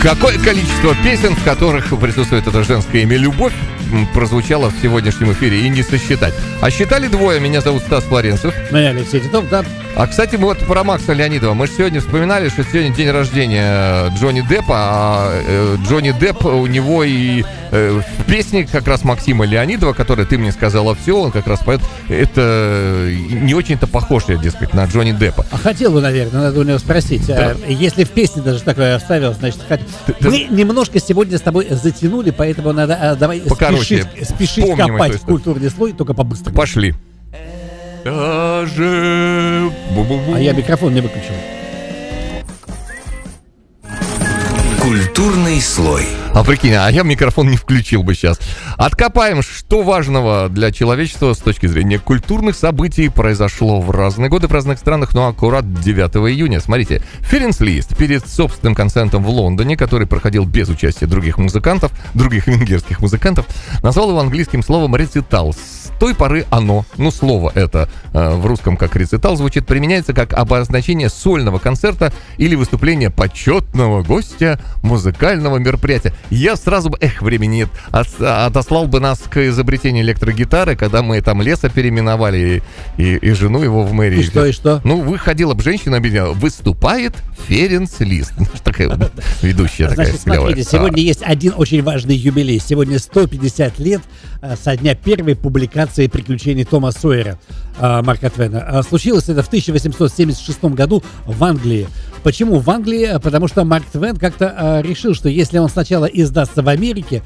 Какое количество песен, в которых присутствует это женское имя «Любовь», прозвучало в сегодняшнем эфире, и не сосчитать. А считали двое. Меня зовут Стас Флоренцев. Меня Алексей Титов, да. А, кстати, мы вот про Макса Леонидова. Мы же сегодня вспоминали, что сегодня день рождения Джонни Деппа, а Джонни Депп, у него и в песне как раз Максима Леонидова, который «Ты мне сказала все», он как раз поет, это не очень-то похож, я, дескать, на Джонни Деппа. А хотел бы, наверное, надо у него спросить. Да. Если в песне даже такое оставил, значит, мы немножко сегодня с тобой затянули, поэтому надо давай спешить копать в культурный слой, только по-быстрому. Пошли. А я микрофон не выключил. Культурный слой. А прикинь, а я микрофон не включил бы сейчас. Откопаем, что важного для человечества с точки зрения культурных событий произошло в разные годы в разных странах, но аккурат 9 июня. Смотрите, Ференц Лист перед собственным концертом в Лондоне, который проходил без участия других музыкантов, других венгерских музыкантов, назвал его английским словом «рецитал». С той поры оно, слово это в русском как рецитал звучит, применяется как обозначение сольного концерта или выступления почетного гостя музыкального мероприятия. Я сразу бы, времени нет, отослал бы нас к изобретению электрогитары, когда мы там Леса переименовали и жену его в мэрии. И что? Выходила бы женщина, объясняла, выступает Ференц Лист. Такая ведущая такая. Значит, смотрите, сегодня есть один очень важный юбилей. Сегодня 150 лет со дня первой публикации «Приключений Тома Сойера» Марка Твена. Случилось это в 1876 году в Англии. Почему в Англии? Потому что Марк Твен как-то решил, что если он сначала издастся в Америке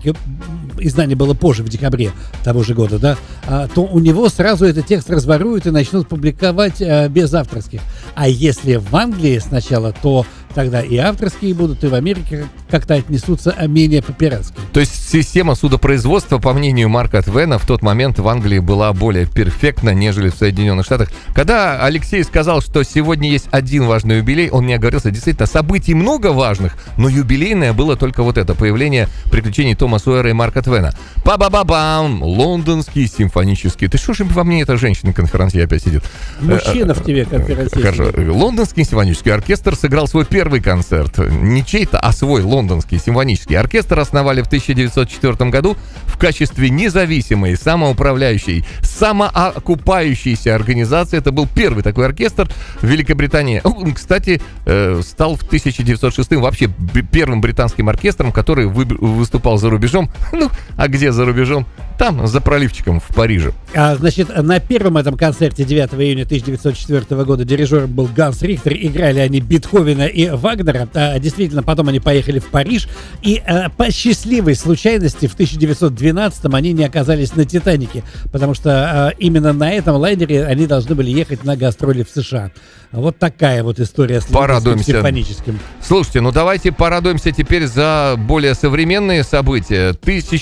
издание было позже, в декабре того же года, да, то у него сразу этот текст разворуют и начнут публиковать без авторских. А если в Англии сначала, то тогда и авторские будут, и в Америке как-то отнесутся менее по-пиратски. То есть система судопроизводства, по мнению Марка Твена, в тот момент в Англии была более перфектна, нежели в Соединенных Штатах. Когда Алексей сказал, что сегодня есть один важный юбилей, он не оговорился. Действительно, событий много важных, но юбилейное было только вот это, появление «Приключений Тома Сойера» и Марка Твена. Па-ба-ба-бам! Лондонский симфонический. Ты что ж во мне эта женщина-конферансье опять сидит? Мужчина в тебе конферансье. Хорошо. Лондонский симфонический оркестр сыграл свой первый концерт. Не чей-то, а свой лондонский симфонический оркестр основали в 1904 году в качестве независимой, самоуправляющей, самоокупающейся организации. Это был первый такой оркестр в Великобритании. Кстати, стал в 1906 вообще первым британским оркестром, который выступал за рубежом. А где за рубежом? Там, за проливчиком, в Париже. Значит, на первом этом концерте 9 июня 1904 года дирижером был Ганс Рихтер. Играли они Бетховена и Вагнера. Действительно, потом они поехали в Париж. И по счастливой случайности в 1912-м они не оказались на «Титанике», потому что именно на этом лайнере они должны были ехать на гастроли в США. Вот такая вот история с лондонским симфоническим. Слушайте, давайте порадуемся теперь за более современные события.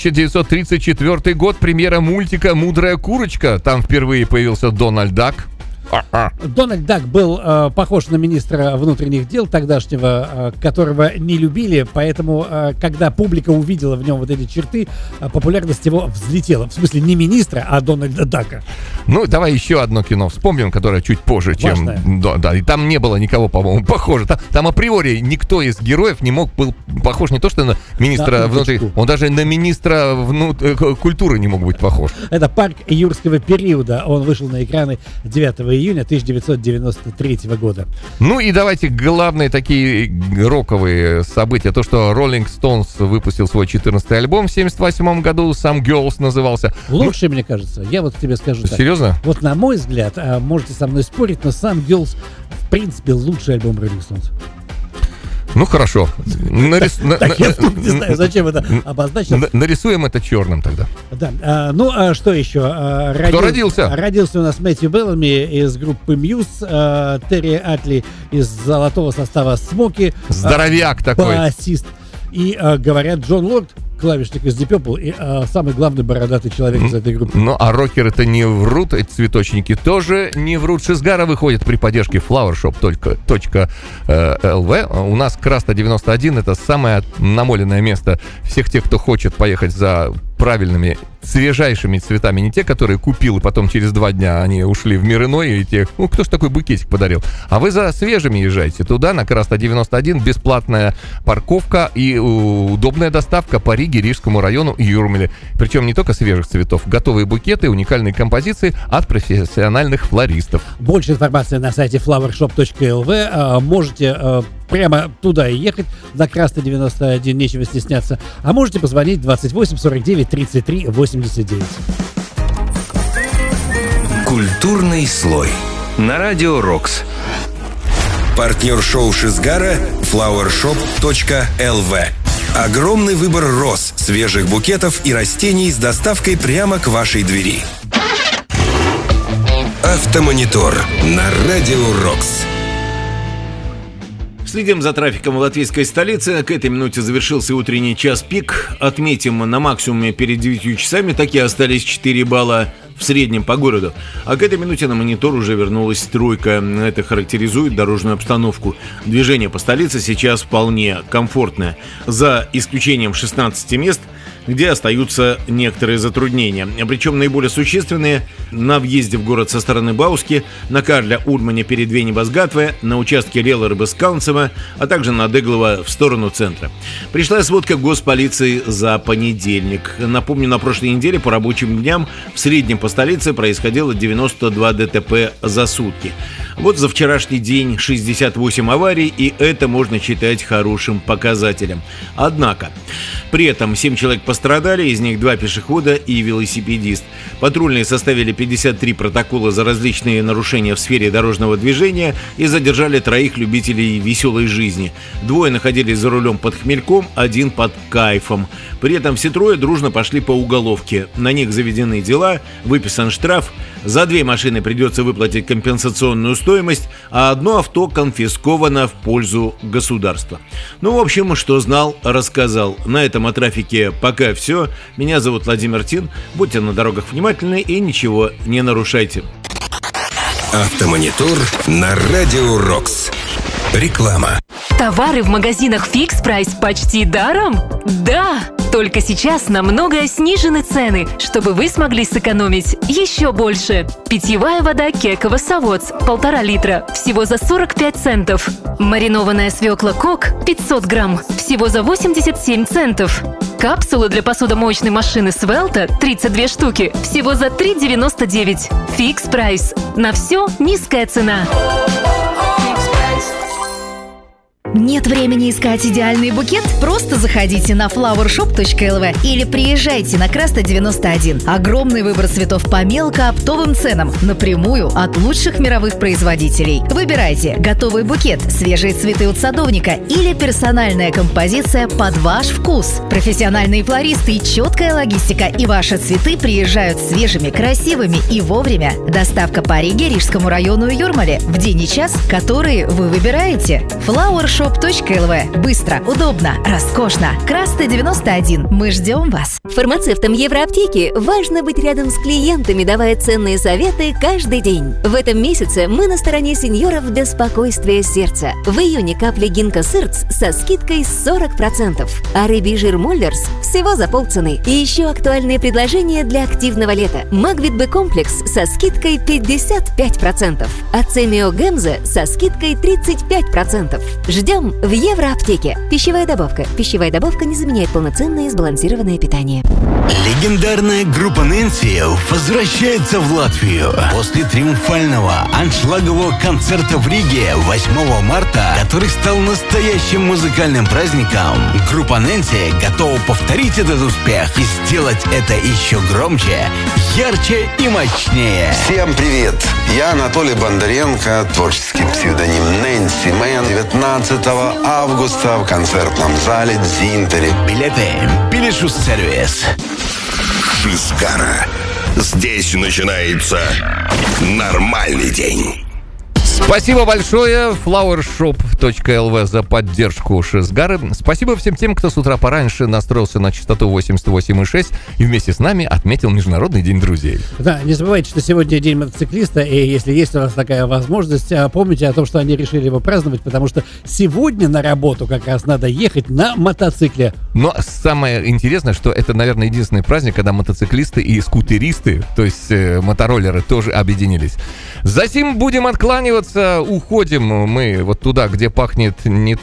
1934 год, премьера мультика «Мудрая курочка». Там впервые появился Дональд Дак. Дональд Дак был похож на министра внутренних дел тогдашнего, которого не любили, поэтому, когда публика увидела в нем вот эти черты, популярность его взлетела. В смысле, не министра, а Дональда Дака. Давай еще одно кино вспомним, которое чуть позже, чем... Да, и там не было никого, по-моему, похоже. Там априори никто из героев не был похож не то что на министра внутренних... Он даже на министра культуры не мог быть похож. Это «Парк юрского периода». Он вышел на экраны 9 июня 1993 года. И давайте главные такие роковые события. То, что Rolling Stones выпустил свой 14-й альбом в 1978 году, «Some Girls» назывался. Лучший, мне кажется. Я вот тебе скажу так. Серьезно? Вот на мой взгляд, можете со мной спорить, но «Some Girls» в принципе лучший альбом Rolling Stones. Хорошо. Я не знаю, зачем это обозначил. Нарисуем это черным тогда. Да. Что еще? Кто родился? Родился у нас Мэтью Беллами из группы Muse, Терри Атли из золотого состава Смоки. Здоровяк такой. Басист. И, говорят, Джон Лорд клавишник из Deep Purple и самый главный бородатый человек из этой группы. Ну, а рокеры-то не врут, эти цветочники тоже не врут. Шизгара выходит при поддержке flowershop.lv. У нас Краста 91 — это самое намоленное место всех тех, кто хочет поехать за правильными, свежайшими цветами. Не те, которые купил, и потом через 2 дня они ушли в мир иной, и те, кто ж такой букетик подарил. А вы за свежими езжайте туда, на Краста 91, бесплатная парковка и удобная доставка по Риге, Рижскому району и Юрмале. Причем не только свежих цветов, готовые букеты, уникальные композиции от профессиональных флористов. Больше информации на сайте flowershop.lv. Можете прямо туда и ехать, на Краста 91, нечего стесняться. А можете позвонить 28 49 33 89. Культурный слой на Радио Рокс. Партнер шоу Шизгара flowershop.lv. Огромный выбор роз, свежих букетов и растений с доставкой прямо к вашей двери. Автомонитор на Радио Рокс. Следим за трафиком в латвийской столице. К этой минуте завершился утренний час пик. Отметим, на максимуме перед 9 часами такие остались 4 балла в среднем по городу. А к этой минуте на монитор уже вернулась тройка. Это характеризует дорожную обстановку. Движение по столице сейчас вполне комфортное, за исключением 16 мест, где остаются некоторые затруднения. Причем наиболее существенные на въезде в город со стороны Бауски, на Карля Урмане перед Вени-Базгатве, на участке Рела-Рыбыскаунцева, а также на Деглова в сторону центра. Пришла сводка госполиции за понедельник. Напомню, на прошлой неделе по рабочим дням в среднем по столице происходило 92 ДТП за сутки. Вот за вчерашний день 68 аварий, и это можно считать хорошим показателем. Однако, при этом 7 человек пострадали, из них 2 пешехода и велосипедист. Патрульные составили 53 протокола за различные нарушения в сфере дорожного движения и задержали 3 любителей веселой жизни. 2 находились за рулем под хмельком, 1 под кайфом. При этом все 3 дружно пошли по уголовке. На них заведены дела, выписан штраф. За 2 машины придется выплатить компенсационную стоимость, а 1 авто конфисковано в пользу государства. Ну, в общем, что знал, рассказал. На этом о трафике пока все. Меня зовут Владимир Тин. Будьте на дорогах внимательны и ничего не нарушайте. Автомонитор на Радио Рокс. Реклама. Товары в магазинах Fix Price почти даром? Да! Только сейчас на многое снижены цены, чтобы вы смогли сэкономить еще больше. Питьевая вода Кекова Савоц 1,5 литра всего за 45 центов. Маринованная свекла Кок 500 грамм всего за 87 центов. Капсулы для посудомоечной машины Свелта 32 штуки всего за 3,99. Fix Price. На все низкая цена. Нет времени искать идеальный букет? Просто заходите на flowershop.lv или приезжайте на Краста 91. Огромный выбор цветов по мелкооптовым ценам, напрямую от лучших мировых производителей. Выбирайте готовый букет, свежие цветы от садовника или персональная композиция под ваш вкус. Профессиональные флористы и четкая логистика, и ваши цветы приезжают свежими, красивыми и вовремя. Доставка по Риге, Рижскому району и Юрмале в день и час, которые вы выбираете. Flowershop.lv. Быстро, удобно, роскошно. Краста 91. Мы ждем вас. Фармацевтам Евроаптеки важно быть рядом с клиентами, давая ценные советы каждый день. В этом месяце мы на стороне сеньоров беспокойствия сердца. В июне капли Гинка Сырц со скидкой 40%, а рыбий жир Моллерс всего за полцены. И еще актуальные предложения для активного лета. Магвит Б комплекс со скидкой 55%, а Цемио Гемза со скидкой 35%. Ждем в Евроаптеке. Пищевая добавка. Пищевая добавка не заменяет полноценное и сбалансированное питание. Легендарная группа Нэнси возвращается в Латвию. После триумфального аншлагового концерта в Риге 8 марта, который стал настоящим музыкальным праздником, группа Нэнси готова повторить этот успех и сделать это еще громче, ярче и мощнее. Всем привет! Я Анатолий Бондаренко, творческий псевдоним Нэнси Мэн. 19 августа в концертном зале Дзинтери. Билеты Билетжус-сервис. Шизгара. Здесь начинается нормальный день. Спасибо большое flowershop.lv за поддержку Шизгары. Спасибо всем тем, кто с утра пораньше настроился на частоту 88,6 и вместе с нами отметил Международный день друзей. Да, не забывайте, что сегодня день мотоциклиста, и если есть у вас такая возможность, помните о том, что они решили его праздновать, потому что сегодня на работу как раз надо ехать на мотоцикле. Но самое интересное, что это, наверное, единственный праздник, когда мотоциклисты и скутеристы, то есть мотороллеры, тоже объединились. Засим будем откланиваться, уходим мы вот туда, где пахнет не